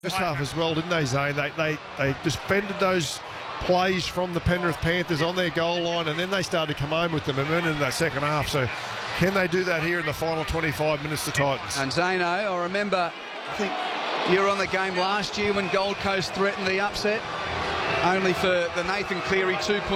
First half as well, didn't they, Zane? They defended those plays from the Penrith Panthers on their goal line, and then they started to come home with the momentum in that second half. So can they do that here in the final 25 minutes to Titans? And Zano, I remember, I think you were on the game last year when Gold Coast threatened the upset, only for the Nathan Cleary 2-point